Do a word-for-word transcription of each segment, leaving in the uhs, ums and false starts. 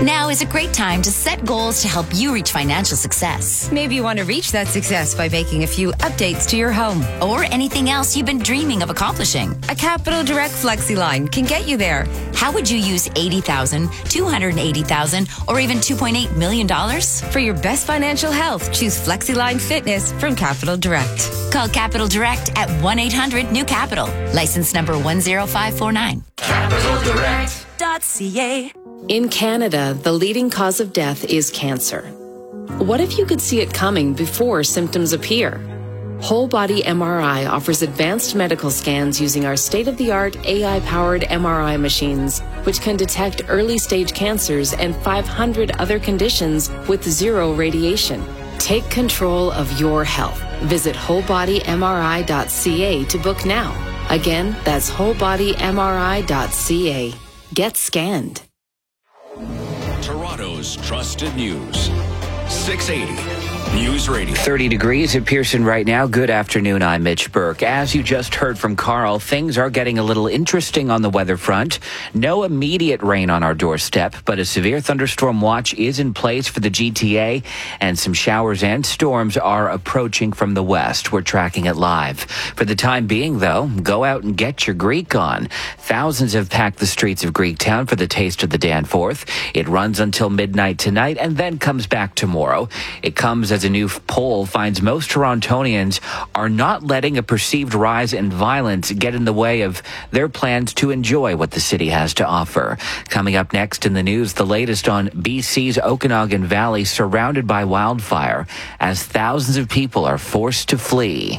Now is a great time to set goals to help you reach financial success. Maybe you want to reach that success by making a few updates to your home. Or anything else you've been dreaming of accomplishing. A Capital Direct FlexiLine can get you there. How would you use eighty thousand dollars, two hundred eighty thousand dollars, or even two point eight million dollars? For your best financial health, choose FlexiLine Fitness from Capital Direct. Call Capital Direct at one eight hundred new capital. License number one zero five four nine. capital direct dot c a. In Canada, the leading cause of death is cancer. What if you could see it coming before symptoms appear? Whole Body M R I offers advanced medical scans using our state-of-the-art A I-powered M R I machines, which can detect early-stage cancers and five hundred other conditions with zero radiation. Take control of your health. Visit whole body m r i dot c a to book now. Again, that's whole body m r i dot c a. Get scanned. Toronto's trusted news. six eighty News Radio. thirty degrees at Pearson right now. Good afternoon. I'm Mitch Burke. As you just heard from Carl, things are getting a little interesting on the weather front. No immediate rain on our doorstep, but a severe thunderstorm watch is in place for the G T A, and some showers and storms are approaching from the west. We're tracking it live. For the time being, though, go out and get your Greek on. Thousands have packed the streets of Greektown for the Taste of the Danforth. It runs until midnight tonight and then comes back tomorrow. It comes as a new poll finds most Torontonians are not letting a perceived rise in violence get in the way of their plans to enjoy what the city has to offer. Coming up next in the news, the latest on B C's Okanagan Valley surrounded by wildfire as thousands of people are forced to flee.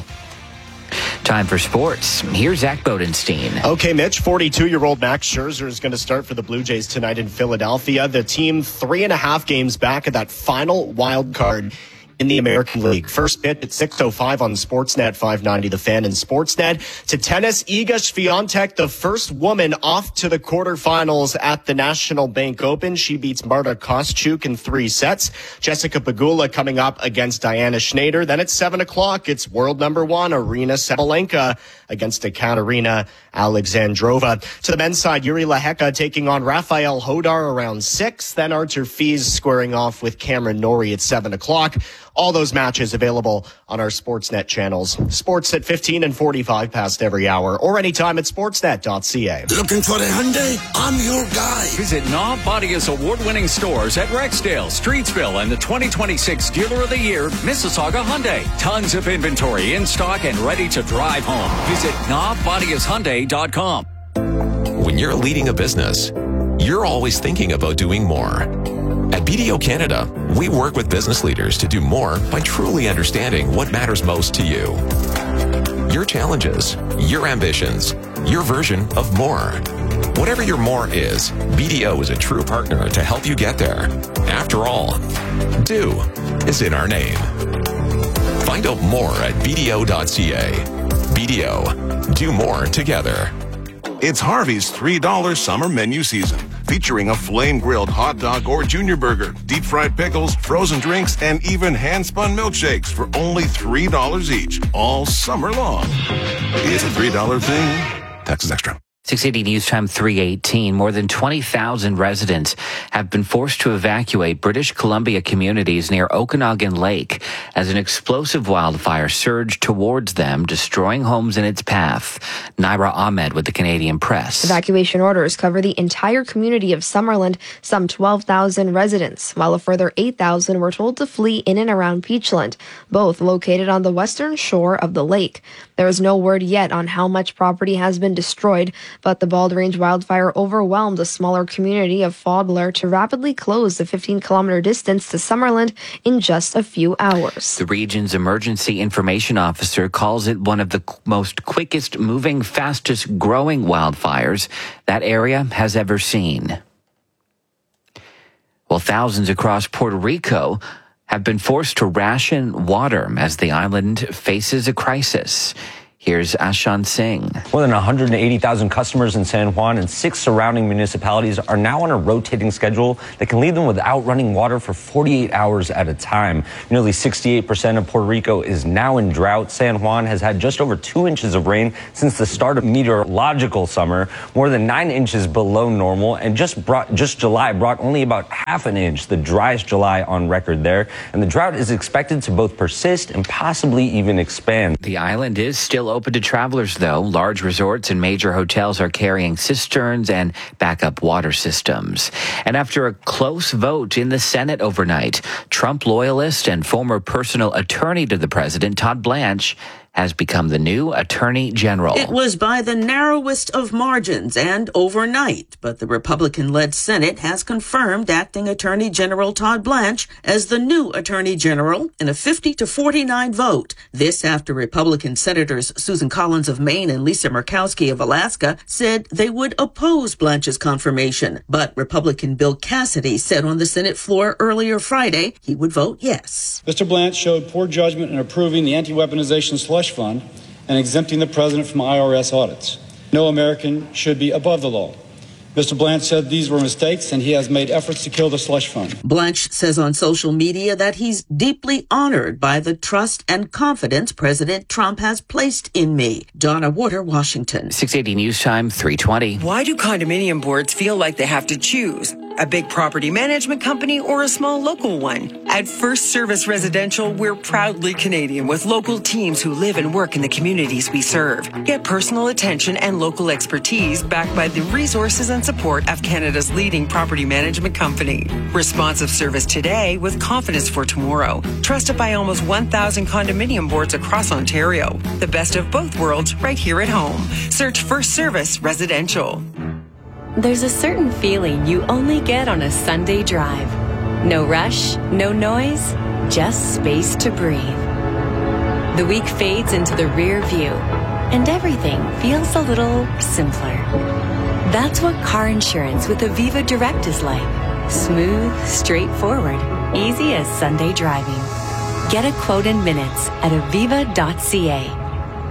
Time for sports. Here's Zach Bodenstein. Okay, Mitch, forty-two-year-old Max Scherzer is going to start for the Blue Jays tonight in Philadelphia. The team three and a half games back at that final wild card in the American League. First pitch at six oh five on Sportsnet five ninety The Fan and Sportsnet. To tennis, Iga Swiatek, the first woman off to the quarterfinals at the National Bank Open. She beats Marta Kostyuk in three sets. Jessica Pegula coming up against Diana Schneider. Then at seven o'clock, it's world number one, Arina Sabalenka against Ekaterina Alexandrova. To the men's side, Yuri Lehecka taking on Rafael Hodar around six. Then Artur Fies squaring off with Cameron Norrie at seven o'clock. All those matches available on our Sportsnet channels. Sports at fifteen and forty-five past every hour or anytime at sportsnet dot c a. Looking for a Hyundai? I'm your guy. Visit Knob Bodia's award-winning stores at Rexdale, Streetsville, and the twenty twenty-six Dealer of the Year, Mississauga Hyundai. Tons of inventory in stock and ready to drive home. Visit knob bodias hyundai dot com. When you're leading a business, you're always thinking about doing more. At B D O Canada, we work with business leaders to do more by truly understanding what matters most to you. Your challenges, your ambitions, your version of more. Whatever your more is, B D O is a true partner to help you get there. After all, do is in our name. Find out more at b d o dot c a. B D O, do more together. It's Harvey's three dollar summer menu season, featuring a flame-grilled hot dog or junior burger, deep-fried pickles, frozen drinks, and even hand-spun milkshakes for only three dollars each, all summer long. It's a three dollar thing. Taxes extra. six eighty News Time three eighteen. More than twenty thousand residents have been forced to evacuate British Columbia communities near Okanagan Lake as an explosive wildfire surged towards them, destroying homes in its path. Naira Ahmed with the Canadian Press. Evacuation orders cover the entire community of Summerland, some twelve thousand residents, while a further eight thousand were told to flee in and around Peachland, both located on the western shore of the lake. There is no word yet on how much property has been destroyed, but the Bald Range wildfire overwhelmed a smaller community of Fodler to rapidly close the fifteen kilometer distance to Summerland in just a few hours. The region's emergency information officer calls it one of the most quickest moving, fastest growing wildfires that area has ever seen. Well, thousands across Puerto Rico have been forced to ration water as the island faces a crisis. Here's Ashan Singh. More than one hundred eighty thousand customers in San Juan and six surrounding municipalities are now on a rotating schedule that can leave them without running water for forty-eight hours at a time. Nearly sixty-eight percent of Puerto Rico is now in drought. San Juan has had just over two inches of rain since the start of meteorological summer, more than nine inches below normal, and just brought just July brought only about half an inch, the driest July on record there. And the drought is expected to both persist and possibly even expand. The island is still open to travelers, though. Large resorts and major hotels are carrying cisterns and backup water systems. And after a close vote in the Senate overnight, Trump loyalist and former personal attorney to the president, Todd Blanche, has become the new Attorney General. It was by the narrowest of margins and overnight, but the Republican-led Senate has confirmed acting Attorney General Todd Blanche as the new Attorney General in a fifty to forty-nine vote. This after Republican Senators Susan Collins of Maine and Lisa Murkowski of Alaska said they would oppose Blanche's confirmation. But Republican Bill Cassidy said on the Senate floor earlier Friday he would vote yes. Mister Blanche showed poor judgment in approving the anti-weaponization slush fund and exempting the president from I R S audits. No American should be above the law. Mister Blanche said these were mistakes, and he has made efforts to kill the slush fund. Blanche says on social media that he's deeply honored by the trust and confidence President Trump has placed in me. Donna Warder, Washington. six eighty News Time, three twenty. Why do condominium boards feel like they have to choose? A big property management company or a small local one? At First Service Residential, we're proudly Canadian with local teams who live and work in the communities we serve. Get personal attention and local expertise backed by the resources and support of Canada's leading property management company. Responsive service today with confidence for tomorrow. Trusted by almost one thousand condominium boards across Ontario. The best of both worlds right here at home. Search First Service Residential. There's a certain feeling you only get on a Sunday drive. No rush, no noise, just space to breathe. The week fades into the rear view, and everything feels a little simpler. That's what car insurance with Aviva Direct is like. Smooth, straightforward, easy as Sunday driving. Get a quote in minutes at aviva dot c a.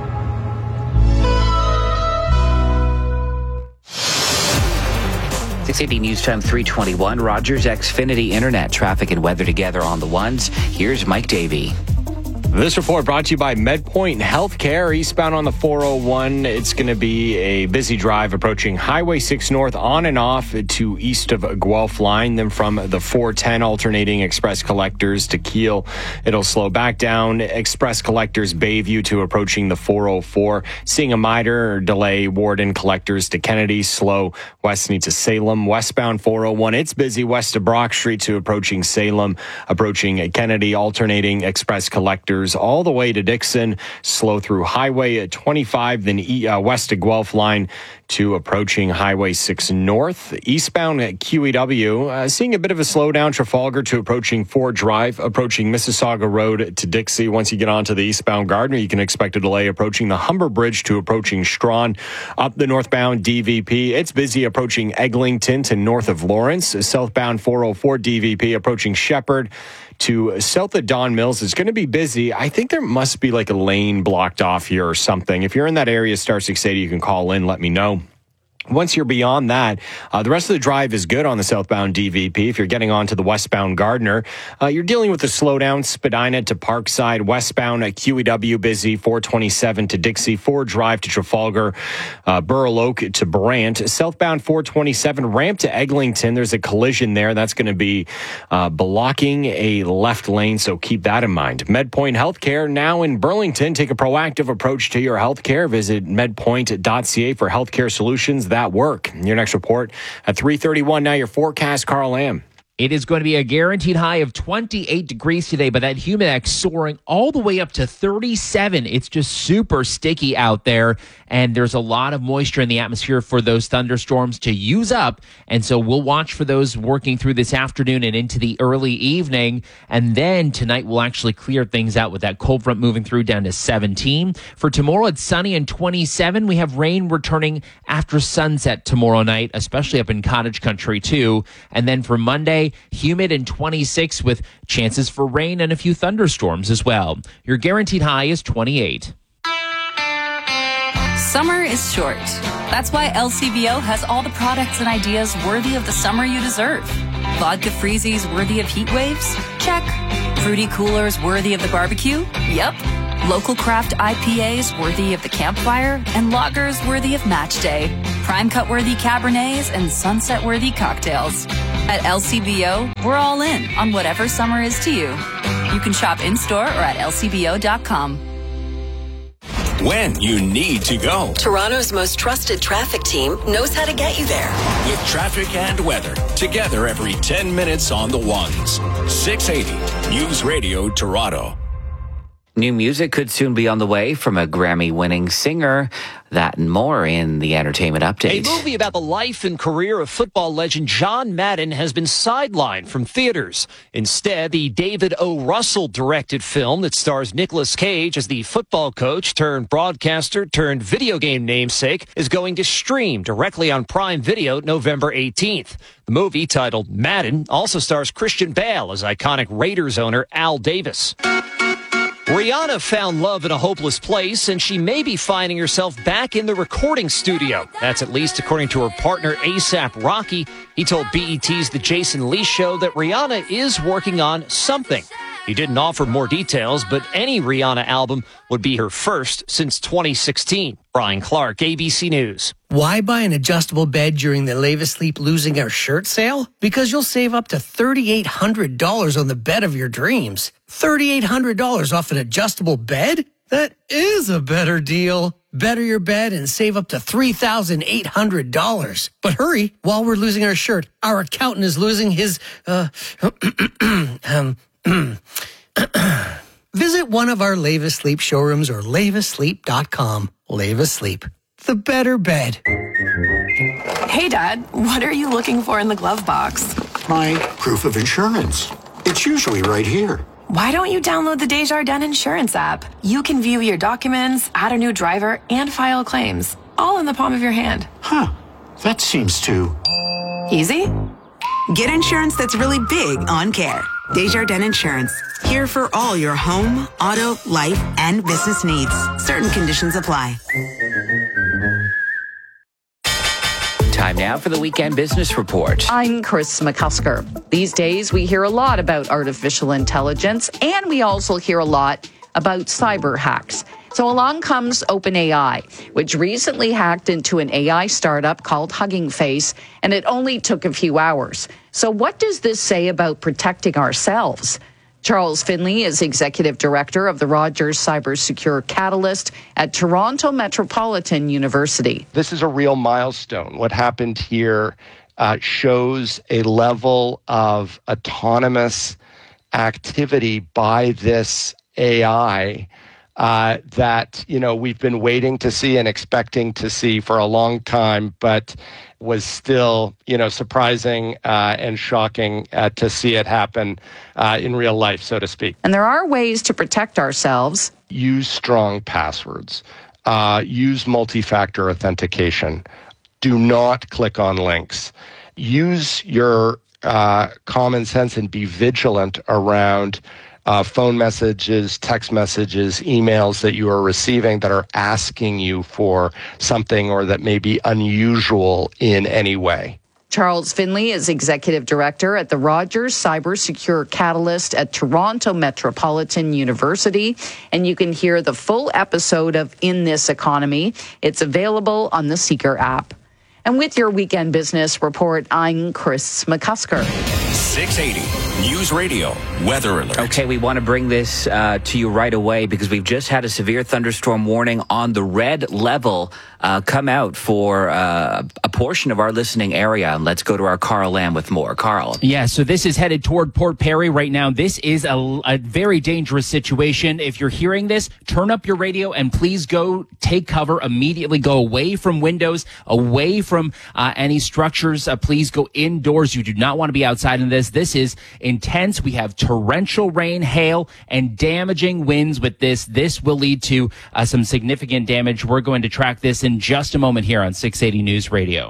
six eighty News Time, three twenty-one. Rogers Xfinity Internet. Traffic and weather together on the ones. Here's Mike Davey. This report brought to you by MedPoint Healthcare. Eastbound on the four oh one, it's going to be a busy drive approaching Highway six North on and off to east of Guelph Line. Then from the four ten alternating Express Collectors to Kiel, it'll slow back down. Express Collectors Bayview to approaching the four oh four. Seeing a minor delay, Warden Collectors to Kennedy, slow west to Salem. Westbound four oh one, it's busy west of Brock Street to approaching Salem, approaching Kennedy, alternating Express Collectors all the way to Dixon, slow through Highway twenty-five, then uh, west to Guelph Line to approaching Highway six North. Eastbound at Q E W, uh, seeing a bit of a slowdown, Trafalgar to approaching Ford Drive, approaching Mississauga Road to Dixie. Once you get onto the eastbound Gardner, you can expect a delay approaching the Humber Bridge to approaching Strawn. Up the northbound D V P, it's busy approaching Eglinton to north of Lawrence. Southbound four oh four D V P approaching Shepherd to south of Don Mills. Is going to be busy. I think there must be like a lane blocked off here or something. If you're in that area, star six eighty, you can call in, let me know. Once you're beyond that, uh, the rest of the drive is good on the southbound D V P. If you're getting onto the westbound Gardner, uh, you're dealing with a slowdown. Spadina to Parkside, westbound at Q E W busy, four twenty-seven to Dixie, Ford Drive to Trafalgar, uh, Burl Oak to Brant, southbound four twenty-seven, ramp to Eglinton. There's a collision there. That's going to be uh, blocking a left lane, so keep that in mind. MedPoint Healthcare now in Burlington. Take a proactive approach to your healthcare. Visit medpoint dot c a for healthcare solutions that work. Your next report at three thirty-one. Now your forecast, Carl Lamb. It is going to be a guaranteed high of twenty-eight degrees today, but that humidex soaring all the way up to thirty-seven. It's just super sticky out there, and there's a lot of moisture in the atmosphere for those thunderstorms to use up. And so we'll watch for those working through this afternoon and into the early evening. And then tonight we'll actually clear things out with that cold front moving through down to seventeen. For tomorrow, it's sunny and twenty-seven. We have rain returning after sunset tomorrow night, especially up in cottage country too. And then for Monday, humid and twenty-six with chances for rain and a few thunderstorms as well. Your guaranteed high is twenty-eight. Summer is short. That's why L C B O has all the products and ideas worthy of the summer you deserve. Vodka freezies worthy of heat waves? Check. Fruity coolers worthy of the barbecue? Yep. Local craft I P As worthy of the campfire? And lagers worthy of match day. Prime cut worthy Cabernets and sunset worthy cocktails. At L C B O, we're all in on whatever summer is to you. You can shop in-store or at L C B O dot com. When you need to go. Toronto's most trusted traffic team knows how to get you there. With traffic and weather, together every ten minutes on the ones. six eighty News Radio Toronto. New music could soon be on the way from a Grammy-winning singer. That and more in the Entertainment Update. A movie about the life and career of football legend John Madden has been sidelined from theaters. Instead, the David O. Russell-directed film that stars Nicolas Cage as the football coach turned broadcaster turned video game namesake is going to stream directly on Prime Video November eighteenth. The movie, titled Madden, also stars Christian Bale as iconic Raiders owner Al Davis. Rihanna found love in a hopeless place, and she may be finding herself back in the recording studio. That's at least according to her partner A$AP Rocky. He told B E T's The Jason Lee Show that Rihanna is working on something. He didn't offer more details, but any Rihanna album would be her first since twenty sixteen. Brian Clark, A B C News. Why buy an adjustable bed during the Leave Asleep Losing Our Shirt sale? Because you'll save up to three thousand eight hundred dollars on the bed of your dreams. three thousand eight hundred dollars off an adjustable bed? That is a better deal. Better your bed and save up to three thousand eight hundred dollars. But hurry, while we're losing our shirt, our accountant is losing his, uh, um, visit one of our Leave Asleep showrooms or lave asleep dot com. Leave Asleep, the better bed. Hey, Dad, what are you looking for in the glove box? My proof of insurance. It's usually right here. Why don't you download the Desjardins Insurance app? You can view your documents, add a new driver, and file claims, all in the palm of your hand. Huh, that seems too... easy? Get insurance that's really big on care. Desjardins Insurance. Here for all your home, auto, life, and business needs. Certain conditions apply. Time now for the Weekend Business Report. I'm Chris McCusker. These days, we hear a lot about artificial intelligence, and we also hear a lot about cyber hacks. So along comes OpenAI, which recently hacked into an A I startup called Hugging Face, and it only took a few hours. So what does this say about protecting ourselves? Charles Finley is Executive Director of the Rogers Cybersecure Catalyst at Toronto Metropolitan University. This is a real milestone. What happened here uh, shows a level of autonomous activity by this A I uh, that, you know, we've been waiting to see and expecting to see for a long time, but was still, you know, surprising uh, and shocking uh, to see it happen uh, in real life, so to speak. And there are ways to protect ourselves. Use strong passwords. Uh, use multi-factor authentication. Do not click on links. Use your uh, common sense and be vigilant around Uh, phone messages, text messages, emails that you are receiving that are asking you for something or that may be unusual in any way. Charles Finley is Executive Director at the Rogers Cybersecure Catalyst at Toronto Metropolitan University. And you can hear the full episode of In This Economy. It's available on the Seeker app. And with your Weekend Business Report, I'm Chris McCusker. six eighty News Radio Weather Alert. Okay, we want to bring this uh, to you right away because we've just had a severe thunderstorm warning on the red level uh, come out for uh, a portion of our listening area. And let's go to our Carl Lamb with more. Carl. Yeah, so this is headed toward Port Perry right now. This is a, a very dangerous situation. If you're hearing this, turn up your radio and please go take cover immediately. Go away from windows, away from uh, any structures. Uh, please go indoors. You do not want to be outside in this. This is intense. We have torrential rain, hail, and damaging winds with this. This will lead to uh, some significant damage. We're going to track this in just a moment here on six eighty News Radio.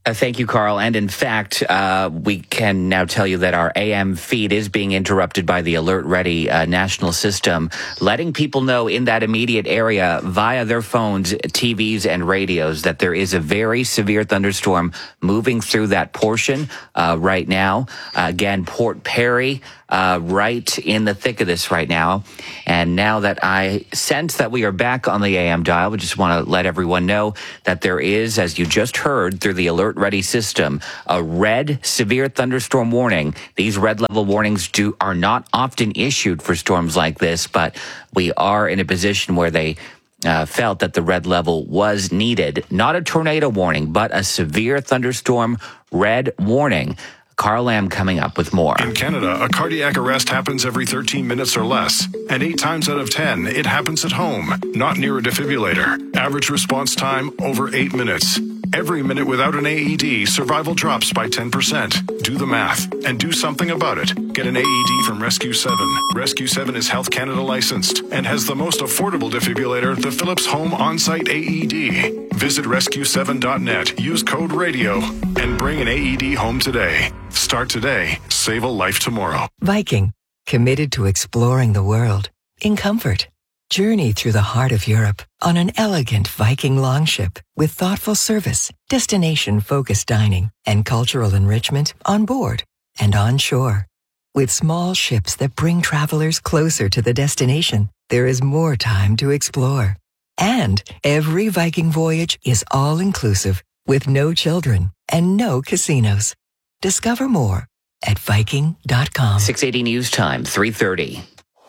Uh, thank you, Carl. And in fact, uh, we can now tell you that our A M feed is being interrupted by the Alert Ready uh, national system, letting people know in that immediate area via their phones, T Vs, and radios that there is a very severe thunderstorm moving through that portion uh, right now. Uh, again, Port Perry, uh, right in the thick of this right now. And now that I sense that we are back on the A M dial, we just want to let everyone know that there is, as you just heard through the Alert Ready system, a red severe thunderstorm warning. These red level warnings do are not often issued for storms like this, but we are in a position where they uh, felt that the red level was needed. Not a tornado warning, but a severe thunderstorm red warning. Carl Lamb coming up with more. In Canada, a cardiac arrest happens every thirteen minutes or less. And eight times out of ten, it happens at home, not near a defibrillator. Average response time, over eight minutes. Every minute without an A E D, survival drops by ten percent. Do the math and do something about it. Get an A E D from Rescue seven. Rescue seven is Health Canada licensed and has the most affordable defibrillator, the Philips Home On-Site A E D. Visit rescue seven dot net, use code RADIO, and bring an A E D home today. Start today. Save a life tomorrow. Viking, committed to exploring the world in comfort. Journey through the heart of Europe on an elegant Viking longship with thoughtful service, destination-focused dining, and cultural enrichment on board and on shore. With small ships that bring travelers closer to the destination, there is more time to explore. And every Viking voyage is all-inclusive with no children and no casinos. Discover more at Viking dot com. six eighty News Time, three thirty.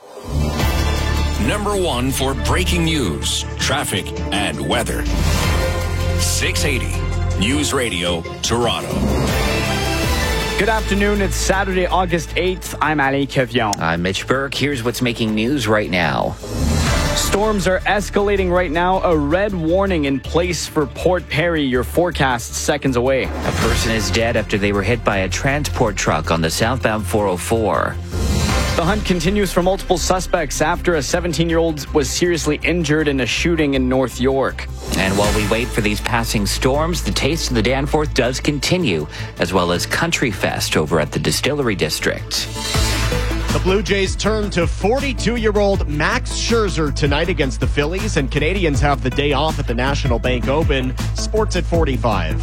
Number one for breaking news, traffic, and weather. six eighty News Radio, Toronto. Good afternoon. It's Saturday, August eighth. I'm Ali Kevion. I'm Mitch Burke. Here's what's making news right now. Storms are escalating right now. A red warning in place for Port Perry. Your forecast seconds away. A person is dead after they were hit by a transport truck on the southbound four oh four. The hunt continues for multiple suspects after a seventeen-year-old was seriously injured in a shooting in North York. And while we wait for these passing storms, the Taste of the Danforth does continue, as well as Country Fest over at the Distillery District. The Blue Jays turn to forty-two-year-old Max Scherzer tonight against the Phillies, and Canadians have the day off at the National Bank Open. Sports at forty-five.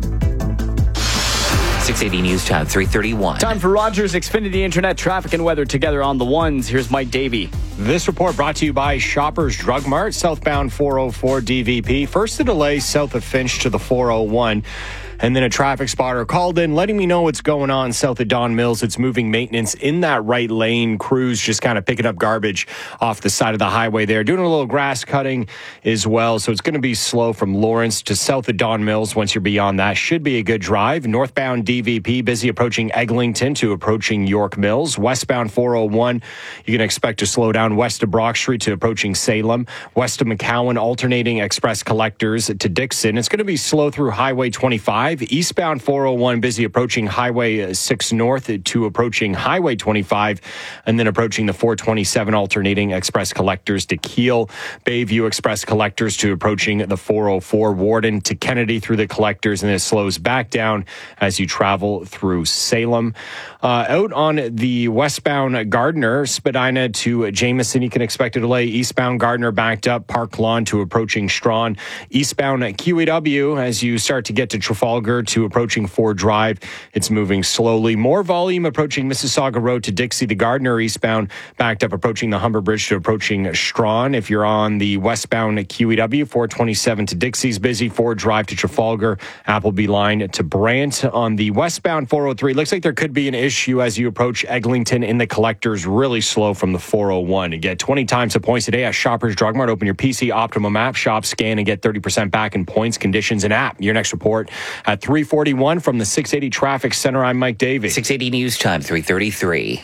six eighty News Time, three thirty-one. Time for Rogers Xfinity Internet traffic and weather together on the ones. Here's Mike Davey. This report brought to you by Shoppers Drug Mart, southbound four oh four D V P. First a delay south of Finch to the four oh one. And then a traffic spotter called in letting me know what's going on south of Don Mills. It's moving maintenance in that right lane. Crews just kind of picking up garbage off the side of the highway there. Doing a little grass cutting as well. So it's going to be slow from Lawrence to south of Don Mills. Once you're beyond that, should be a good drive. Northbound D V P, busy approaching Eglinton to approaching York Mills. Westbound four oh one, you can expect to slow down west of Brock Street to approaching Salem. West of McCowan, alternating express collectors to Dixon. It's going to be slow through Highway twenty-five. Eastbound four oh one, busy approaching Highway six North to approaching Highway twenty-five, and then approaching the four twenty-seven alternating express collectors to Kiel. Bayview express collectors to approaching the four oh four. Warden to Kennedy through the collectors, and it slows back down as you travel through Salem. Uh, out on the westbound Gardner, Spadina to Jameson, you can expect a delay. Eastbound Gardner backed up, Park Lawn to approaching Strawn. Eastbound Q E W as you start to get to Trafalgar to approaching Ford Drive. It's moving slowly. More volume approaching Mississauga Road to Dixie. The Gardner eastbound backed up approaching the Humber Bridge to approaching Strawn. If you're on the westbound Q E W, four twenty-seven to Dixie's busy. Ford Drive to Trafalgar. Appleby line to Brant. On the westbound four oh three, looks like there could be an issue as you approach Eglinton in the collectors. Really slow from the four oh one. You get twenty times the points today at Shoppers Drug Mart. Open your P C Optimum app, shop, scan, and get thirty percent back in points, conditions, and app. Your next report at three forty-one from the six eighty Traffic Center. I'm Mike Davey. six eighty News Time, three thirty-three.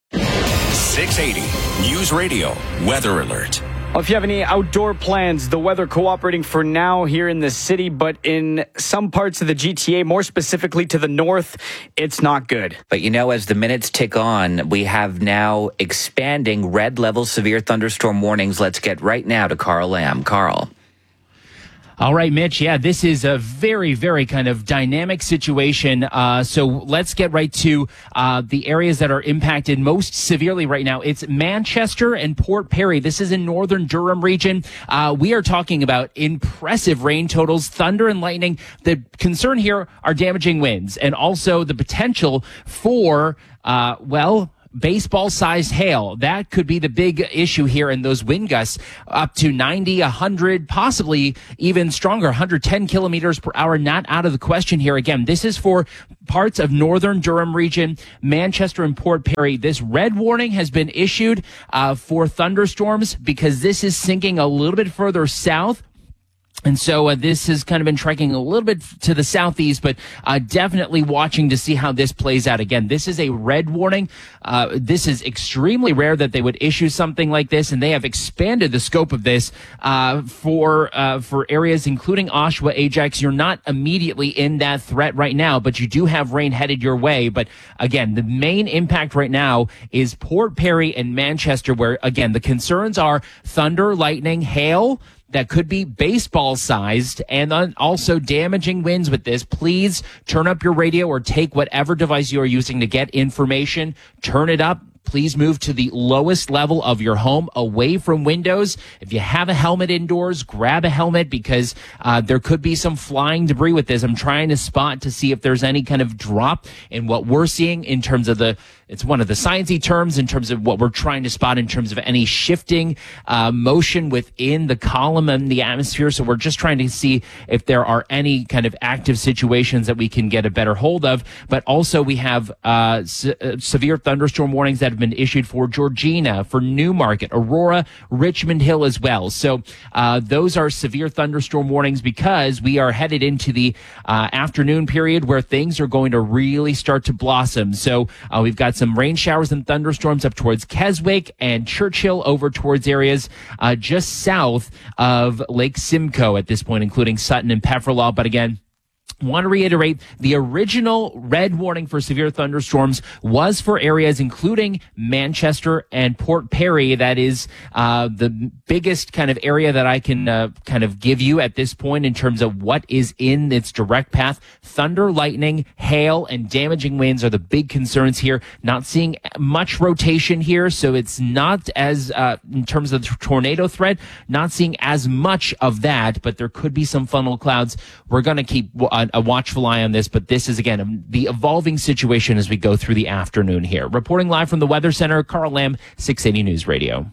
six eighty News Radio Weather Alert. Well, if you have any outdoor plans, the weather cooperating for now here in the city, but in some parts of the G T A, more specifically to the north, it's not good. But you know, as the minutes tick on, we have now expanding red level severe thunderstorm warnings. Let's get right now to Carl Lamb. Carl. All right, Mitch. Yeah, this is a very, very kind of dynamic situation. Uh, so let's get right to uh, the areas that are impacted most severely right now. It's Manchester and Port Perry. This is in northern Durham region. Uh, we are talking about impressive rain totals, thunder and lightning. The concern here are damaging winds and also the potential for, uh, well, baseball-sized hail. That could be the big issue here in those wind gusts up to ninety, one hundred, possibly even stronger, one hundred ten kilometers per hour. Not out of the question here. Again, this is for parts of northern Durham region, Manchester and Port Perry. This red warning has been issued uh, for thunderstorms because this is sinking a little bit further south. And so uh, this has kind of been trekking a little bit to the southeast, but uh, definitely watching to see how this plays out. Again, this is a red warning. Uh, this is extremely rare that they would issue something like this, and they have expanded the scope of this uh, for uh, for areas including Oshawa, Ajax. You're not immediately in that threat right now, but you do have rain headed your way. But again, the main impact right now is Port Perry and Manchester, where, again, the concerns are thunder, lightning, hail, that could be baseball-sized, and also damaging winds with this. Please turn up your radio or take whatever device you are using to get information. Turn it up. Please move to the lowest level of your home, away from windows. If you have a helmet indoors, grab a helmet because uh, there could be some flying debris with this. I'm trying to spot to see if there's any kind of drop in what we're seeing in terms of the, it's one of the sciencey terms in terms of what we're trying to spot in terms of any shifting uh, motion within the column and the atmosphere. So we're just trying to see if there are any kind of active situations that we can get a better hold of. But also we have uh, se- uh, severe thunderstorm warnings that have been issued for Georgina, for Newmarket, Aurora, Richmond Hill as well. So uh, those are severe thunderstorm warnings because we are headed into the uh, afternoon period where things are going to really start to blossom. So uh, we've got some rain showers and thunderstorms up towards Keswick and Churchill, over towards areas uh, just south of Lake Simcoe at this point, including Sutton and Pefferlaw. But again, want to reiterate, the original red warning for severe thunderstorms was for areas including Manchester and Port Perry. That is uh, the biggest kind of area that I can uh, kind of give you at this point in terms of what is in its direct path. Thunder, lightning, hail, and damaging winds are the big concerns here. Not seeing much rotation here, so it's not as, uh, in terms of the tornado threat, not seeing as much of that, but there could be some funnel clouds. We're going to keep uh, a watchful eye on this, but this is, again, the evolving situation as we go through the afternoon here. Reporting live from the Weather Center, Carl Lamb, six eighty News Radio.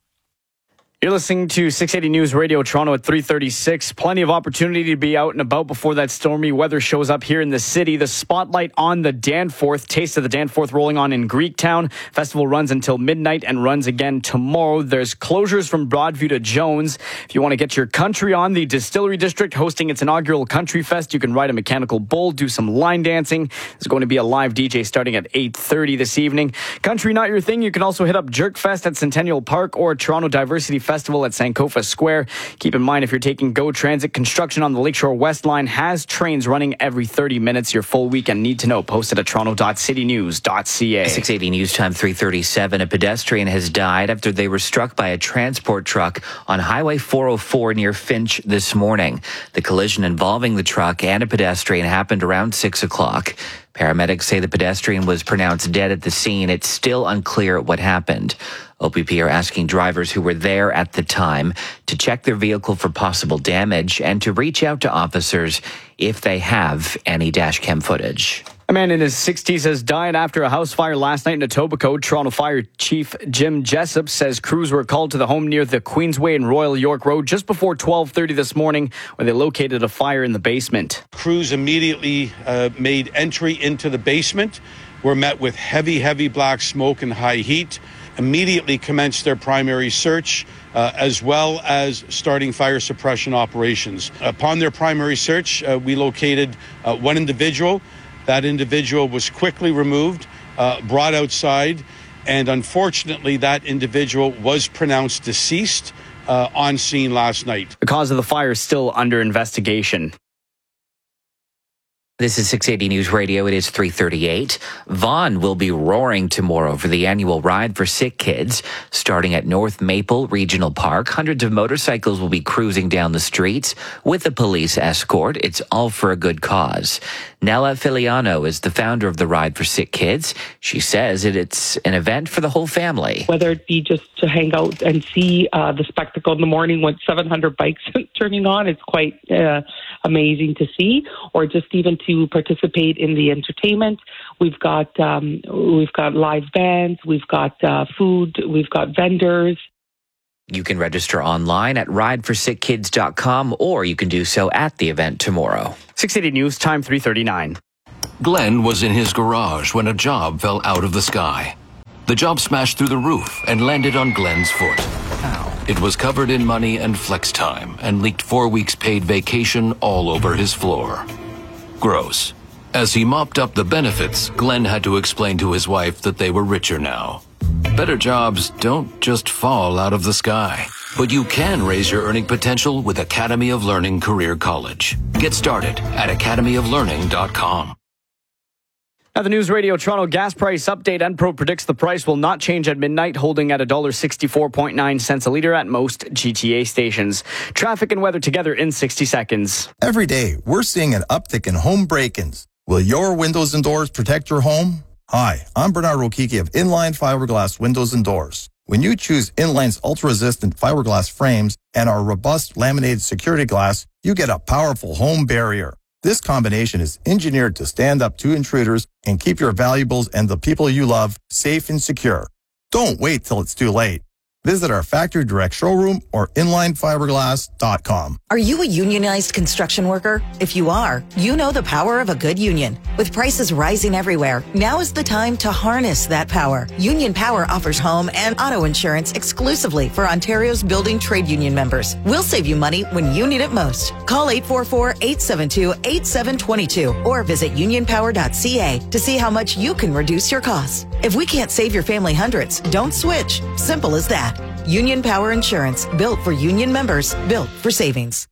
You're listening to six eighty News Radio Toronto at three thirty-six. Plenty of opportunity to be out and about before that stormy weather shows up here in the city. The spotlight on the Danforth. Taste of the Danforth rolling on in Greektown. Festival runs until midnight and runs again tomorrow. There's closures from Broadview to Jones. If you want to get your country on, the Distillery District hosting its inaugural Country Fest. You can ride a mechanical bull, do some line dancing. There's going to be a live D J starting at eight thirty this evening. Country not your thing? You can also hit up Jerk Fest at Centennial Park or Toronto Diversity Festival at Sankofa Square. Keep in mind, if you're taking GO Transit, construction on the Lakeshore West Line has trains running every thirty minutes. Your full weekend need to know posted at toronto dot city news dot c a. six eighty News Time, three thirty-seven. A pedestrian has died after they were struck by a transport truck on Highway four oh four near Finch this morning. The collision involving the truck and a pedestrian happened around six o'clock. Paramedics say the pedestrian was pronounced dead at the scene. It's still unclear what happened. O P P are asking drivers who were there at the time to check their vehicle for possible damage and to reach out to officers if they have any dash cam footage. A man in his sixties has died after a house fire last night in Etobicoke. Toronto Fire Chief Jim Jessup says crews were called to the home near the Queensway and Royal York Road just before twelve thirty this morning, where they located a fire in the basement. Crews immediately uh, made entry into the basement, were met with heavy, heavy black smoke and high heat, immediately commenced their primary search, uh, as well as starting fire suppression operations. Upon their primary search, uh, we located uh, one individual. That individual was quickly removed, uh, brought outside, and unfortunately that individual was pronounced deceased uh, on scene last night. The cause of the fire is still under investigation. This is six eighty News Radio. It is three thirty-eight. Vaughan will be roaring tomorrow for the annual Ride for Sick Kids. Starting at North Maple Regional Park, hundreds of motorcycles will be cruising down the streets with a police escort. It's all for a good cause. Nella Filiano is the founder of the Ride for Sick Kids. She says that it's an event for the whole family. Whether it be just to hang out and see uh, the spectacle in the morning when seven hundred bikes turning on, it's quite uh, amazing to see, or just even to participate in the entertainment. We've got um, we've got live bands, we've got uh, food, we've got vendors. You can register online at ride for sick kids dot com, or you can do so at the event tomorrow. six eighty News Time, three thirty-nine. Glenn was in his garage when a job fell out of the sky. The job smashed through the roof and landed on Glenn's foot. Ow. It was covered in money and flex time and leaked four weeks paid vacation all over his floor. Gross. As he mopped up the benefits, Glenn had to explain to his wife that they were richer now. Better jobs don't just fall out of the sky, but you can raise your earning potential with Academy of Learning Career College. Get started at academy of learning dot com. Now, the News Radio Toronto gas price update. Enpro predicts the price will not change at midnight, holding at one dollar sixty-four point nine cents a litre at most G T A stations. Traffic and weather together in sixty seconds. Every day, we're seeing an uptick in home break-ins. Will your windows and doors protect your home? Hi, I'm Bernard Rokiki of Inline Fiberglass Windows and Doors. When you choose Inline's ultra-resistant fiberglass frames and our robust laminated security glass, you get a powerful home barrier. This combination is engineered to stand up to intruders and keep your valuables and the people you love safe and secure. Don't wait till it's too late. Visit our factory direct showroom or inline fiberglass dot com. Are you a unionized construction worker? If you are, you know the power of a good union. With prices rising everywhere, now is the time to harness that power. Union Power offers home and auto insurance exclusively for Ontario's building trade union members. We'll save you money when you need it most. Call eight four four, eight seven two, eight seven two two or visit union power dot c a to see how much you can reduce your costs. If we can't save your family hundreds, don't switch. Simple as that. Union Power Insurance, built for union members, built for savings.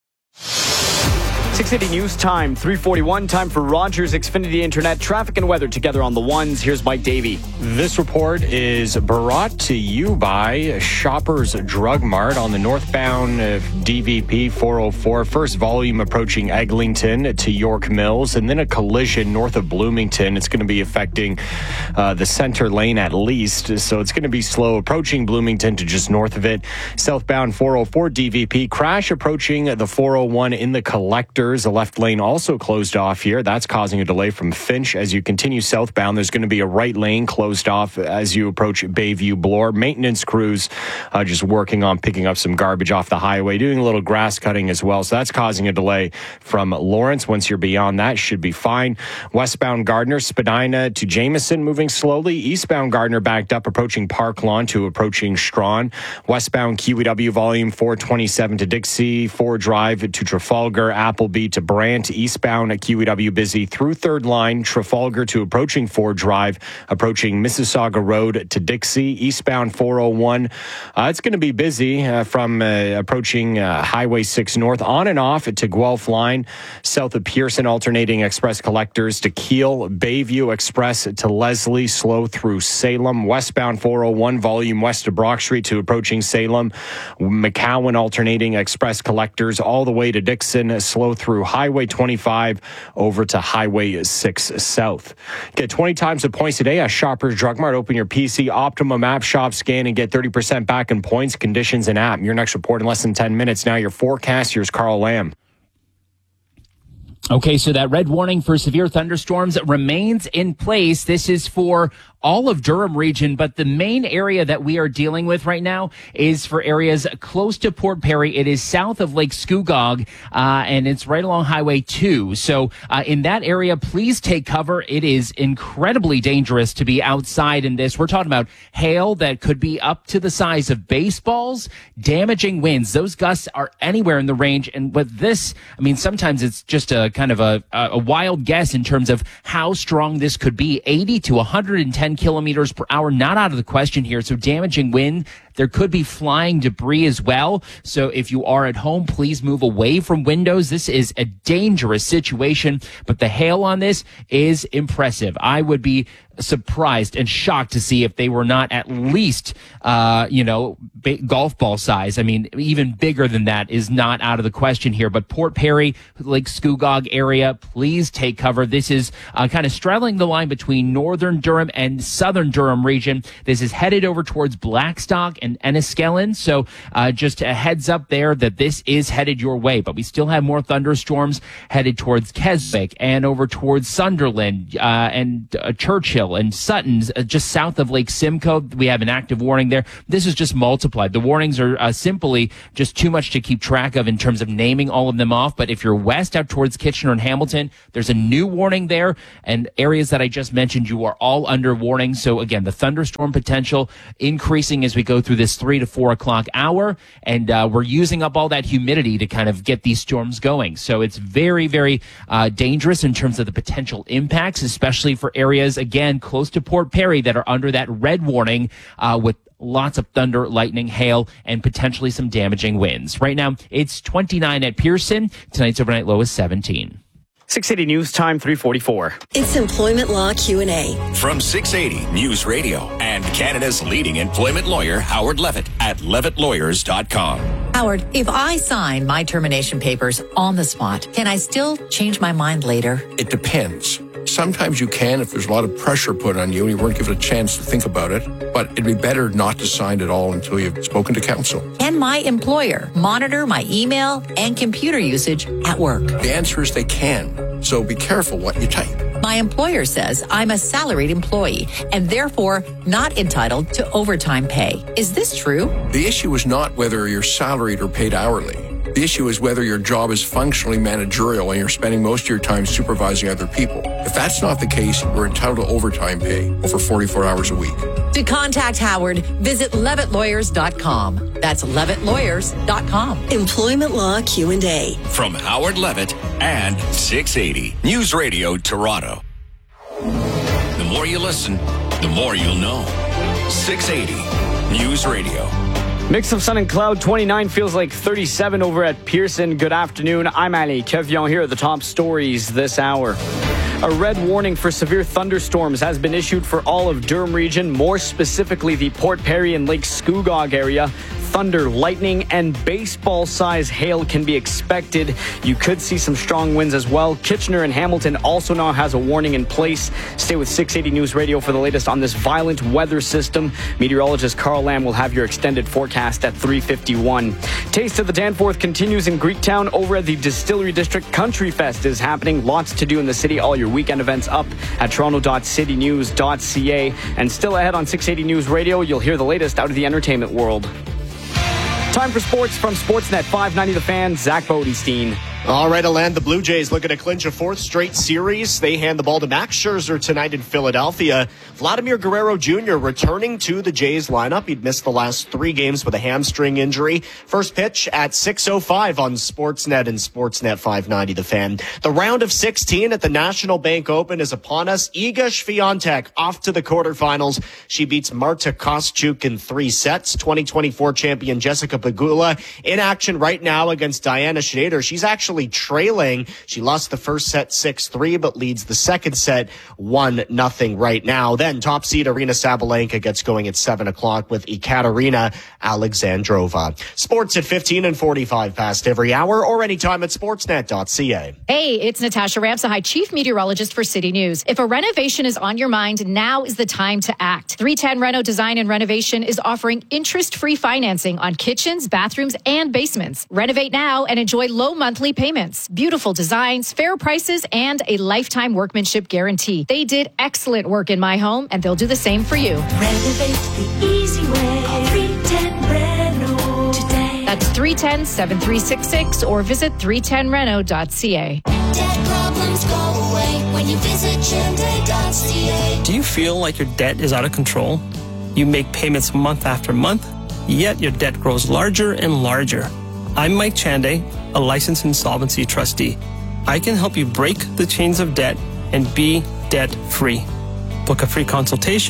six eighty News Time, three forty-one. Time for Rogers Xfinity Internet. Traffic and weather together on the ones. Here's Mike Davey. This report is brought to you by Shoppers Drug Mart on the northbound D V P four oh four. First volume approaching Eglinton to York Mills, and then a collision north of Bloomington. It's going to be affecting uh, the center lane at least, so it's going to be slow approaching Bloomington to just north of it. Southbound four oh four D V P crash approaching the four oh one in the collector. The left lane also closed off here. That's causing a delay from Finch. As you continue southbound, there's going to be a right lane closed off as you approach Bayview Bloor. Maintenance crews uh, just working on picking up some garbage off the highway, doing a little grass cutting as well. So that's causing a delay from Lawrence. Once you're beyond that, should be fine. Westbound Gardner, Spadina to Jameson, moving slowly. Eastbound Gardner backed up, approaching Park Lawn to approaching Strawn. Westbound Q E W volume four twenty-seven to Dixie, four Drive to Trafalgar, Appleby to Brant. Eastbound at Q E W busy through third line, Trafalgar to approaching Ford Drive, approaching Mississauga Road to Dixie. Eastbound four oh one, uh, it's going to be busy uh, from uh, approaching uh, Highway six North on and off to Guelph Line, south of Pearson, alternating express collectors to Keele, Bayview Express to Leslie, slow through Salem. Westbound four oh one, volume west of Brock Street to approaching Salem. McCowan alternating express collectors all the way to Dixon, slow through through Highway twenty-five over to Highway six South. Get twenty times the points today at Shoppers Drug Mart. Open your P C, Optimum app, shop, scan, and get thirty percent back in points, conditions, and app. Your next report in less than ten minutes. Now your forecast. Here's Carl Lamb. Okay, so that red warning for severe thunderstorms remains in place. This is for all of Durham region, but the main area that we are dealing with right now is for areas close to Port Perry. It is south of Lake Scugog, uh, and it's right along Highway two. So uh, in that area, please take cover. It is incredibly dangerous to be outside in this. We're talking about hail that could be up to the size of baseballs, damaging winds. Those gusts are anywhere in the range. And with this, I mean, sometimes it's just a kind of a, a wild guess in terms of how strong this could be. eighty to one hundred ten kilometers per hour, not out of the question here. So damaging wind There could be flying debris as well. So if you are at home, please move away from windows. This is a dangerous situation, but the hail on this is impressive. I would be surprised and shocked to see if they were not at least, uh, you know, ba- golf ball size. I mean, even bigger than that is not out of the question here. But Port Perry, Lake Scugog area, please take cover. This is uh, kind of straddling the line between northern Durham and southern Durham region. This is headed over towards Blackstock and Enniskillen. So uh, just a heads up there that this is headed your way. But we still have more thunderstorms headed towards Keswick and over towards Sunderland uh, and uh, Churchill and Sutton's, uh, just south of Lake Simcoe. We have an active warning there. This is just multiplied. The warnings are uh, simply just too much to keep track of in terms of naming all of them off. But if you're west out towards Kitchener and Hamilton, there's a new warning there. And areas that I just mentioned, you are all under warning. So again, the thunderstorm potential increasing as we go through this three to four o'clock hour. And uh, we're using up all that humidity to kind of get these storms going. So it's very, very uh, dangerous in terms of the potential impacts, especially for areas, again, close to Port Perry that are under that red warning uh, with lots of thunder, lightning, hail, and potentially some damaging winds. Right now, it's twenty-nine at Pearson. Tonight's overnight low is seventeen. six eighty News Time, three forty-four. It's Employment Law Q and A. From six eighty News Radio and Canada's leading employment lawyer, Howard Levitt at levitt lawyers dot com. Howard, if I sign my termination papers on the spot, can I still change my mind later? It depends. Sometimes you can if there's a lot of pressure put on you and you weren't given a chance to think about it, but it'd be better not to sign at all until you've spoken to counsel. Can my employer monitor my email and computer usage at work? The answer is they can, so be careful what you type. My employer says I'm a salaried employee and therefore not entitled to overtime pay. Is this true? The issue is not whether you're salaried or paid hourly. The issue is whether your job is functionally managerial and you're spending most of your time supervising other people. If that's not the case, you're entitled to overtime pay over forty-four hours a week. To contact Howard, visit levitt lawyers dot com. That's levitt lawyers dot com. Employment Law Q and A. From Howard Levitt and six eighty News Radio Toronto. The more you listen, the more you'll know. six eighty News Radio. Mix of sun and cloud, twenty-nine feels like thirty-seven over at Pearson. Good afternoon. I'm Ali Kevion. Here are the top stories this hour. A red warning for severe thunderstorms has been issued for all of Durham region, more specifically the Port Perry and Lake Scugog area. Thunder, lightning, and baseball-size hail can be expected. You could see some strong winds as well. Kitchener and Hamilton also now has a warning in place. Stay with six eighty News Radio for the latest on this violent weather system. Meteorologist Carl Lamb will have your extended forecast at three fifty-one. Taste of the Danforth continues in Greektown over at the Distillery District. Country Fest is happening. Lots to do in the city. All your weekend events up at toronto dot city news dot c a. And still ahead on six eighty News Radio, you'll hear the latest out of the entertainment world. Time for sports from Sportsnet five ninety The Fan, Zach Bodenstein. All right, Alan, the Blue Jays looking to clinch a fourth straight series. They hand the ball to Max Scherzer tonight in Philadelphia. Vladimir Guerrero Junior returning to the Jays lineup. He'd missed the last three games with a hamstring injury. First pitch at six oh five on Sportsnet and Sportsnet five ninety The Fan. The round of sixteen at the National Bank Open is upon us. Iga Swiatek off to the quarterfinals. She beats Marta Kostyuk in three sets. twenty twenty-four champion Jessica Pegula in action right now against Diana Schneider. She's actually trailing. She lost the first set six three, but leads the second set one nothing right now. Then top seed Arina Sabalenka gets going at seven o'clock with Ekaterina Alexandrova. Sports at fifteen and forty-five past every hour or anytime at sportsnet dot c a. Hey, it's Natasha Ramsahai, Chief Meteorologist for City News. If a renovation is on your mind, now is the time to act. three ten Reno Design and Renovation is offering interest-free financing on kitchens, bathrooms, and basements. Renovate now and enjoy low monthly payments. Beautiful designs, fair prices, and a lifetime workmanship guarantee. They did excellent work in my home, and they'll do the same for you. Renovate the easy way. three ten Reno today. That's three one zero, seven three six six or visit three ten reno dot c a. Debt problems go away when you visit Chende dot c a. Do you feel like your debt is out of control? You make payments month after month, yet your debt grows larger and larger. I'm Mike Chande, a licensed insolvency trustee. I can help you break the chains of debt and be debt-free. Book a free consultation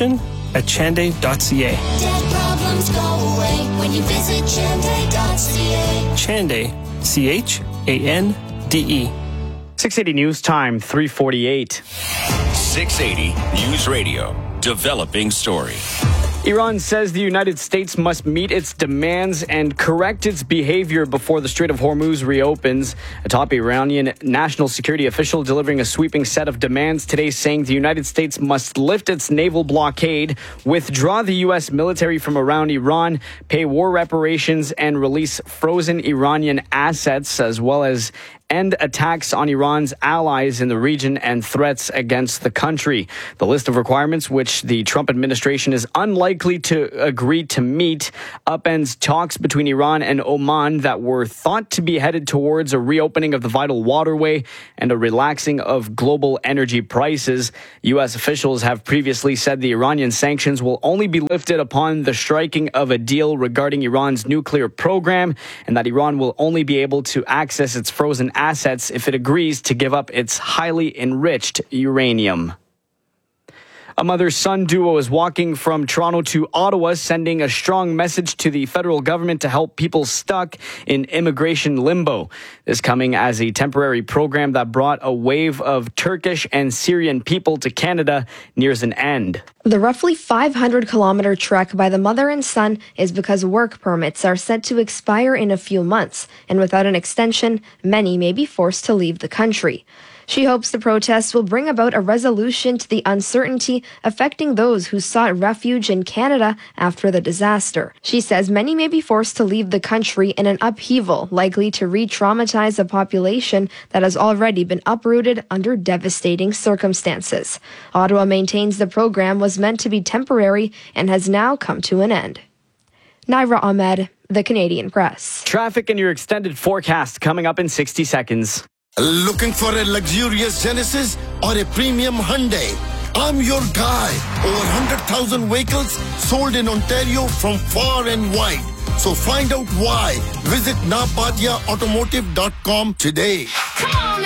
at chanday dot c a. Dead problems go away when you visit chanday dot c a. Chanday, C H A N D E. six eighty News Time, three forty-eight. six eighty News Radio. Developing story. Iran says the United States must meet its demands and correct its behavior before the Strait of Hormuz reopens. A top Iranian national security official delivering a sweeping set of demands today, saying the United States must lift its naval blockade, withdraw the U S military from around Iran, pay war reparations, and release frozen Iranian assets, as well as end attacks on Iran's allies in the region and threats against the country. The list of requirements, which the Trump administration is unlikely to agree to meet, upends talks between Iran and Oman that were thought to be headed towards a reopening of the vital waterway and a relaxing of global energy prices. U S officials have previously said the Iranian sanctions will only be lifted upon the striking of a deal regarding Iran's nuclear program, and that Iran will only be able to access its frozen assets if it agrees to give up its highly enriched uranium. A mother-son duo is walking from Toronto to Ottawa, sending a strong message to the federal government to help people stuck in immigration limbo. This coming as a temporary program that brought a wave of Turkish and Syrian people to Canada nears an end. The roughly five hundred kilometer trek by the mother and son is because work permits are set to expire in a few months, and without an extension, many may be forced to leave the country. She hopes the protests will bring about a resolution to the uncertainty affecting those who sought refuge in Canada after the disaster. She says many may be forced to leave the country in an upheaval likely to re-traumatize a population that has already been uprooted under devastating circumstances. Ottawa maintains the program was meant to be temporary and has now come to an end. Naira Ahmed, The Canadian Press. Traffic and your extended forecast coming up in sixty seconds. Looking for a luxurious Genesis or a premium Hyundai? I'm your guy. Over one hundred thousand vehicles sold in Ontario from far and wide. So find out why. Visit napatia automotive dot com today.